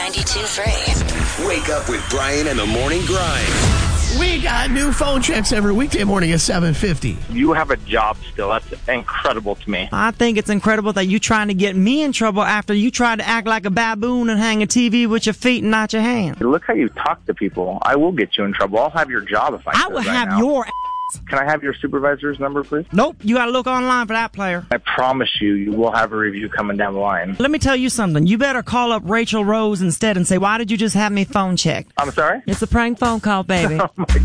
92.3. Wake up with Brian and the Morning Grind. We got new phone checks every weekday morning at 7:50. You have a job still. That's incredible to me. I think it's incredible that you trying to get me in trouble after you tried to act like a baboon and hang a TV with your feet and not your hands. Look how you talk to people. I will get you in trouble. I'll have your job if I will right have now. your ass. Can I have your supervisor's number, please? Nope, you gotta look online for that player. I promise you will have a review coming down the line. Let me tell you something. You better call up Rachel Rose instead and say, why did you just have me phone checked? I'm sorry? It's a prank phone call, baby. Oh, my